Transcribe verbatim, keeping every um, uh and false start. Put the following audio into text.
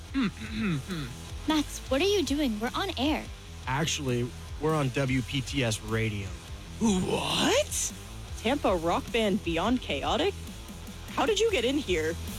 Max, what are you doing? We're on air. Actually, we're on W P T S radio. What? Tampa rock band Beyond Chaotic? How did you get in here?